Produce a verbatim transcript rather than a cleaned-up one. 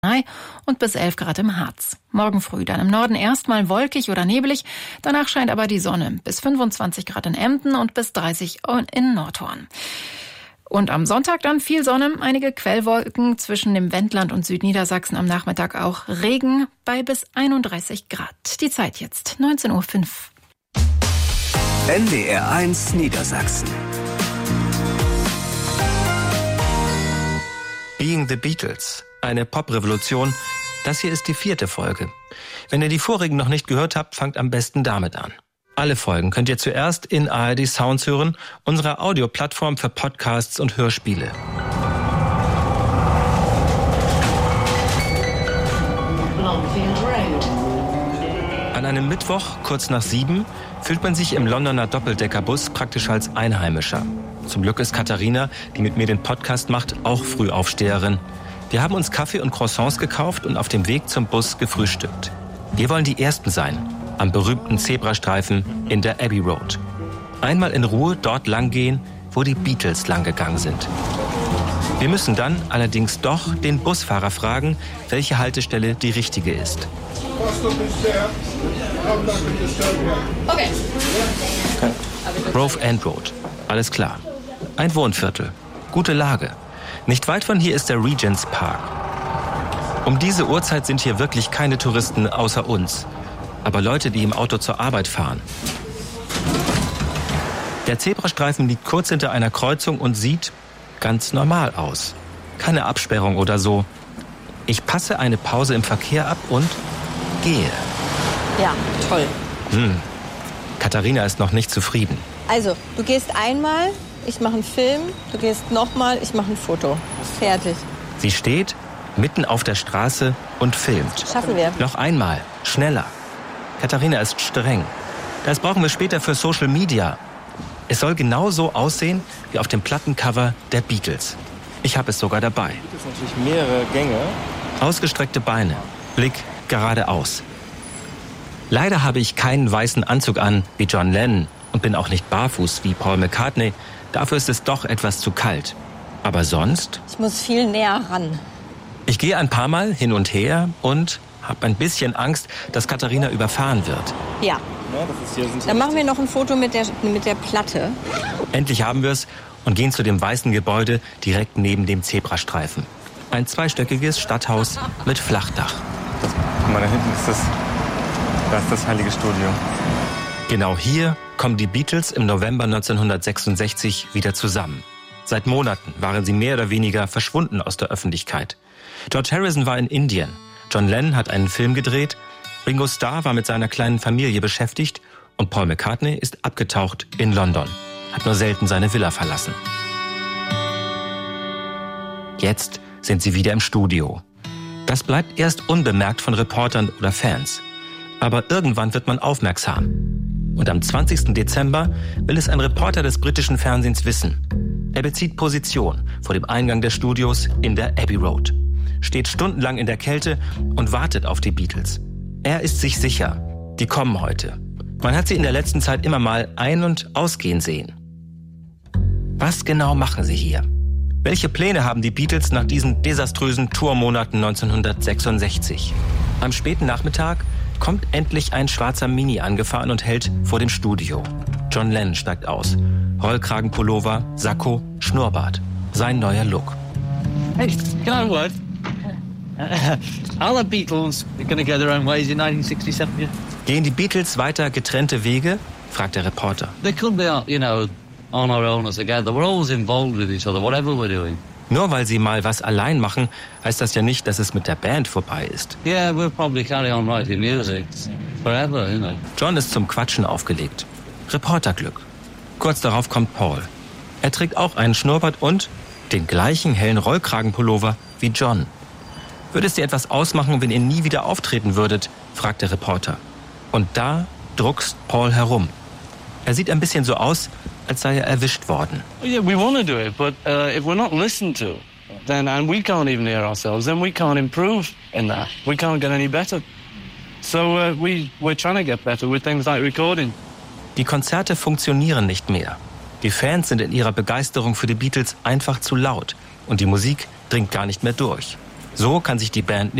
und bis elf Grad im Harz. Morgen früh dann im Norden erstmal wolkig oder nebelig, danach scheint aber die Sonne. Bis fünfundzwanzig Grad in Emden und bis dreißig in Nordhorn. Und am Sonntag dann viel Sonne, einige Quellwolken zwischen dem Wendland und Südniedersachsen, am Nachmittag auch Regen bei bis einunddreißig Grad. Die Zeit jetzt, neunzehn Uhr fünf. N D R eins Niedersachsen. Being the Beatles, eine Pop-Revolution. Das hier ist die vierte Folge. Wenn ihr die vorigen noch nicht gehört habt, fangt am besten damit an. Alle Folgen könnt ihr zuerst in A R D Sounds hören, unserer Audioplattform für Podcasts und Hörspiele. An einem Mittwoch, kurz nach sieben, fühlt man sich im Londoner Doppeldeckerbus praktisch als Einheimischer. Zum Glück ist Katharina, die mit mir den Podcast macht, auch Frühaufsteherin. Wir haben uns Kaffee und Croissants gekauft und auf dem Weg zum Bus gefrühstückt. Wir wollen die Ersten sein, am berühmten Zebrastreifen in der Abbey Road. Einmal in Ruhe dort lang gehen, wo die Beatles lang gegangen sind. Wir müssen dann allerdings doch den Busfahrer fragen, welche Haltestelle die richtige ist. Okay. Grove End Road, alles klar. Ein Wohnviertel, gute Lage. Nicht weit von hier ist der Regent's Park. Um diese Uhrzeit sind hier wirklich keine Touristen außer uns, aber Leute, die im Auto zur Arbeit fahren. Der Zebrastreifen liegt kurz hinter einer Kreuzung und sieht ganz normal aus. Keine Absperrung oder so. Ich passe eine Pause im Verkehr ab und gehe. Ja, toll. Hm. Katharina ist noch nicht zufrieden. Also, du gehst einmal, ich mache einen Film, du gehst nochmal, ich mache ein Foto. Fertig. Sie steht mitten auf der Straße und filmt. Schaffen wir. Noch einmal, schneller. Katharina ist streng. Das brauchen wir später für Social Media. Es soll genau so aussehen wie auf dem Plattencover der Beatles. Ich habe es sogar dabei. Es gibt natürlich mehrere Gänge. Ausgestreckte Beine, Blick geradeaus. Leider habe ich keinen weißen Anzug an wie John Lennon und bin auch nicht barfuß wie Paul McCartney. Dafür ist es doch etwas zu kalt. Aber sonst? Ich muss viel näher ran. Ich gehe ein paar Mal hin und her und habe ein bisschen Angst, dass Katharina überfahren wird. Ja. Ja, das ist hier, sind Dann machen wir noch ein Foto mit der, mit der Platte. Endlich haben wir es und gehen zu dem weißen Gebäude direkt neben dem Zebrastreifen. Ein zweistöckiges Stadthaus mit Flachdach. Guck mal, da hinten ist das, da ist das Heilige Studio. Genau hier kommen die Beatles im November neunzehnhundertsechsundsechzig wieder zusammen. Seit Monaten waren sie mehr oder weniger verschwunden aus der Öffentlichkeit. George Harrison war in Indien, John Lennon hat einen Film gedreht, Ringo Starr war mit seiner kleinen Familie beschäftigt und Paul McCartney ist abgetaucht in London, hat nur selten seine Villa verlassen. Jetzt sind sie wieder im Studio. Das bleibt erst unbemerkt von Reportern oder Fans. Aber irgendwann wird man aufmerksam. Und am zwanzigsten Dezember will es ein Reporter des britischen Fernsehens wissen. Er bezieht Position vor dem Eingang des Studios in der Abbey Road, steht stundenlang in der Kälte und wartet auf die Beatles. Er ist sich sicher, die kommen heute. Man hat sie in der letzten Zeit immer mal ein- und ausgehen sehen. Was genau machen sie hier? Welche Pläne haben die Beatles nach diesen desaströsen Tourmonaten neunzehnhundertsechsundsechzig? Am späten Nachmittag kommt endlich ein schwarzer Mini angefahren und hält vor dem Studio. John Lennon steigt aus. Rollkragenpullover, Sakko, Schnurrbart. Sein neuer Look. Hey, can I have a word? Uh, all the Beatles are going to go their own ways in nineteen sixty-seven. Yeah? Gehen die Beatles weiter getrennte Wege? Fragt der Reporter. They couldn't be, you know, on our own as together. We're always involved with each other, whatever we're doing. Nur weil sie mal was allein machen, heißt das ja nicht, dass es mit der Band vorbei ist. Yeah, we'll probably carry on writing music forever, you know. John ist zum Quatschen aufgelegt. Reporterglück. Kurz darauf kommt Paul. Er trägt auch einen Schnurrbart und den gleichen hellen Rollkragenpullover wie John. Würde es dir etwas ausmachen, wenn ihr nie wieder auftreten würdet? Fragt der Reporter. Und da druckst Paul herum. Er sieht ein bisschen so aus, als sei er erwischt worden. Yeah, we want to do it, but uh, if we're not listened to, then and we can't even hear ourselves, then we can't improve in that. We can't get any better. So uh, we we're trying to get better with things like recording. Die Konzerte funktionieren nicht mehr. Die Fans sind in ihrer Begeisterung für die Beatles einfach zu laut und die Musik dringt gar nicht mehr durch. So kann sich die Band